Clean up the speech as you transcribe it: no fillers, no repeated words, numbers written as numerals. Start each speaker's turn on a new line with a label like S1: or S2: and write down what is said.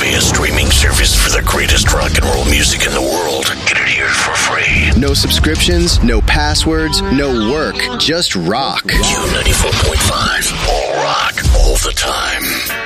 S1: Play a streaming service for the greatest rock and roll music in the world. Get it here for free.
S2: No subscriptions, no passwords, no work. Just rock.
S1: Q94.5. All rock, all the time.